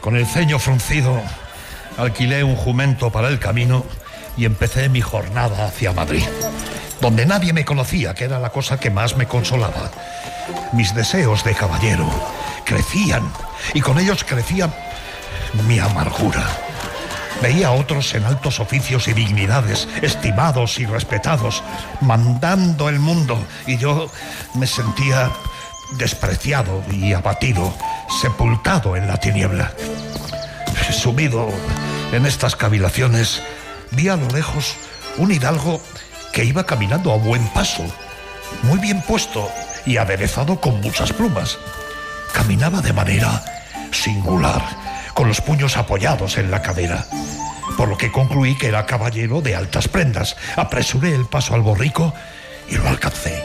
Con el ceño fruncido, alquilé un jumento para el camino y empecé mi jornada hacia Madrid, donde nadie me conocía, que era la cosa que más me consolaba. Mis deseos de caballero crecían, y con ellos crecía mi amargura. Veía a otros en altos oficios y dignidades, estimados y respetados, mandando el mundo, y yo me sentía despreciado y abatido, sepultado en la tiniebla. Sumido en estas cavilaciones, vi a lo lejos un hidalgo que iba caminando a buen paso, muy bien puesto y aderezado con muchas plumas. Caminaba de manera singular, con los puños apoyados en la cadera, por lo que concluí que era caballero de altas prendas. Apresuré el paso al borrico y lo alcancé.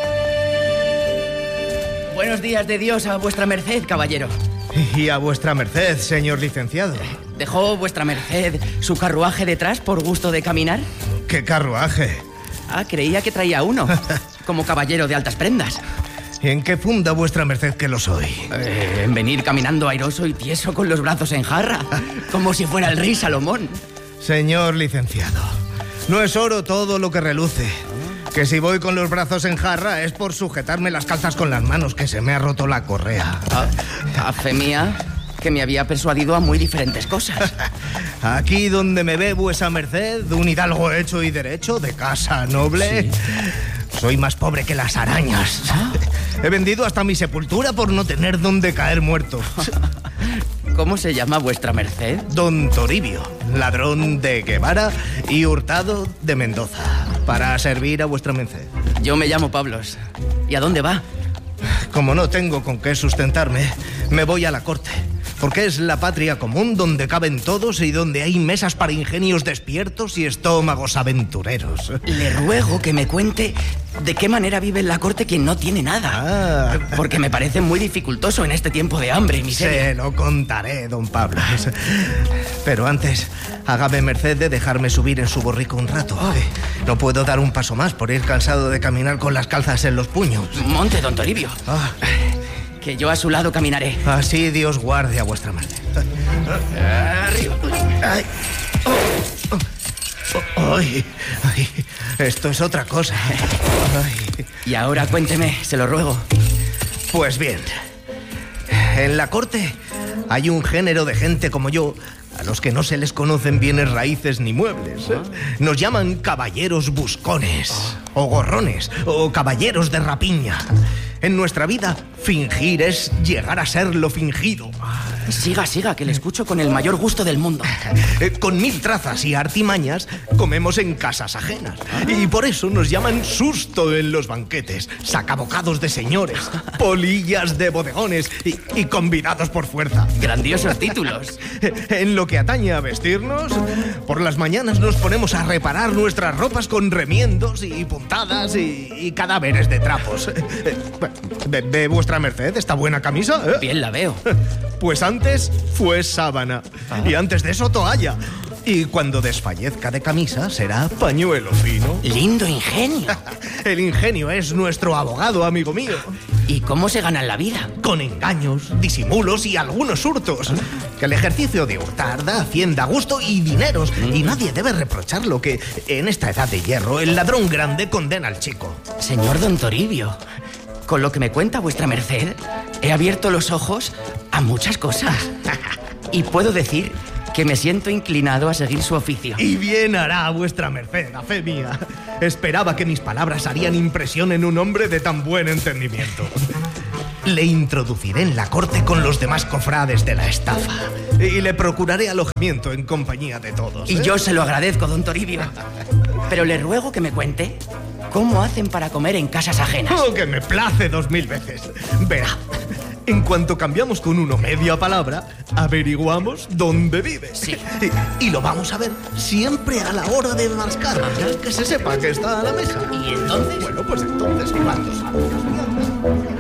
Buenos días de Dios a vuestra merced, caballero. Y a vuestra merced, señor licenciado. ¿Dejó vuestra merced su carruaje detrás por gusto de caminar? ¿Qué carruaje? Ah, creía que traía uno, como caballero de altas prendas. ¿En qué funda vuestra merced que lo soy? En venir caminando airoso y tieso con los brazos en jarra, como si fuera el rey Salomón. Señor licenciado, no es oro todo lo que reluce. Que si voy con los brazos en jarra es por sujetarme las calzas con las manos, que se me ha roto la correa. A fe mía, que me había persuadido a muy diferentes cosas. Aquí donde me ve vuesa merced, un hidalgo hecho y derecho, de casa noble, ¿sí? Soy más pobre que las arañas. He vendido hasta mi sepultura por no tener donde caer muerto. ¿Cómo se llama vuestra merced? Don Toribio, ladrón de Guevara y hurtado de Mendoza, para servir a vuestra merced. Yo me llamo Pablos. ¿Y a dónde va? Como no tengo con qué sustentarme, me voy a la corte, porque es la patria común donde caben todos y donde hay mesas para ingenios despiertos y estómagos aventureros. Le ruego que me cuente de qué manera vive en la corte quien no tiene nada. Porque me parece muy dificultoso en este tiempo de hambre y miseria. Se lo contaré, don Pablo. Pero antes, hágame merced de dejarme subir en su borrico un rato. No puedo dar un paso más por ir cansado de caminar con las calzas en los puños. Monte, don Toribio. Que yo a su lado caminaré. Así Dios guarde a vuestra merced. Arriba. Ay. Ay, esto es otra cosa. Ay. Y ahora cuénteme, se lo ruego. Pues bien, en la corte hay un género de gente como yo, a los que no se les conocen bienes raíces ni muebles. Nos llaman caballeros buscones, o gorrones, o caballeros de rapiña. En nuestra vida, fingir es llegar a ser lo fingido. Siga, que le escucho con el mayor gusto del mundo. Con 1000 trazas y artimañas, comemos en casas ajenas. Y por eso nos llaman susto en los banquetes, sacabocados de señores, polillas de bodegones y convidados por fuerza. Grandiosos títulos. En lo que atañe a vestirnos, por las mañanas nos ponemos a reparar nuestras ropas con remiendos y puntadas y cadáveres de trapos. ¿Ve vuestra merced esta buena camisa? Bien la veo. Pues antes fue sábana. Y antes de eso toalla. Y cuando desfallezca de camisa será pañuelo fino. Lindo ingenio. El ingenio es nuestro abogado, amigo mío. ¿Y cómo se gana la vida? Con engaños, disimulos y algunos hurtos. Que el ejercicio de hurtar da hacienda, gusto y dineros. Y nadie debe reprocharlo, que en esta edad de hierro el ladrón grande condena al chico. Señor don Toribio, con lo que me cuenta vuestra merced, he abierto los ojos a muchas cosas. Y puedo decir que me siento inclinado a seguir su oficio. Y bien hará vuestra merced, a fe mía. Esperaba que mis palabras harían impresión en un hombre de tan buen entendimiento. Le introduciré en la corte con los demás cofrades de la estafa. Y le procuraré alojamiento en compañía de todos. Y yo se lo agradezco, don Toribio. Pero le ruego que me cuente cómo hacen para comer en casas ajenas. Oh, que me place 2000 veces. Verá, en cuanto cambiamos con uno media palabra, averiguamos dónde vive. Sí. Y lo vamos a ver siempre a la hora de mascar. Que se sepa que está a la mesa. ¿Y entonces? Bueno, pues entonces, cuando salgas.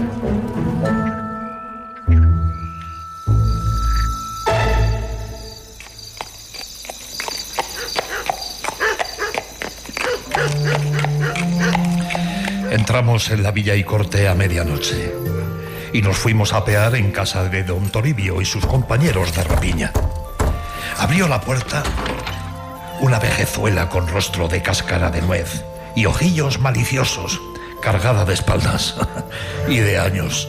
Entramos en la villa y corte a medianoche. y nos fuimos a apear en casa de don Toribio y sus compañeros de rapiña. Abrió la puerta una vejezuela con rostro de cáscara de nuez y ojillos maliciosos, cargada de espaldas y de años.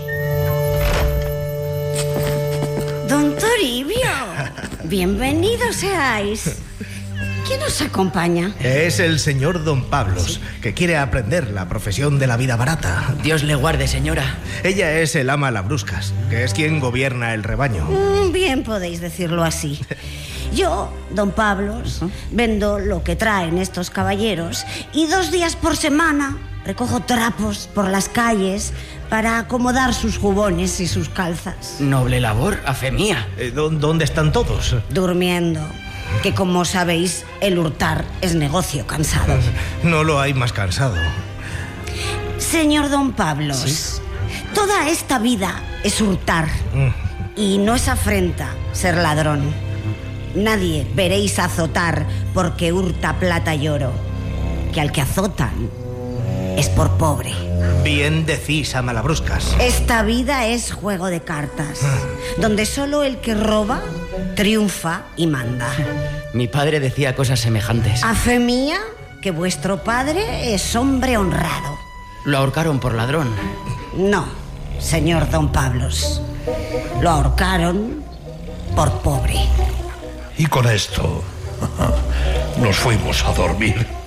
Don Toribio, bienvenido seáis. ¿Quién os acompaña? Es el señor don Pablos, que quiere aprender la profesión de la vida barata. Dios le guarde, señora. Ella es el ama Labruscas, que es quien gobierna el rebaño. Bien podéis decirlo así. Yo, don Pablos, vendo lo que traen estos caballeros y 2 días por semana recojo trapos por las calles para acomodar sus jubones y sus calzas. Noble labor, a fe mía. ¿Dónde están todos? Durmiendo, que como sabéis, el hurtar es negocio cansado. No lo hay más cansado. Señor don Pablos, ¿sí? Toda esta vida es hurtar y no es afrenta ser ladrón. Nadie veréis azotar porque hurta plata y oro, que al que azotan es por pobre. Bien decís, ama Labruscas. Esta vida es juego de cartas, donde solo el que roba triunfa y manda. Mi padre decía cosas semejantes. A fe mía que vuestro padre es hombre honrado. Lo ahorcaron por ladrón. No, señor don Pablos. Lo ahorcaron por pobre. Y con esto nos fuimos a dormir.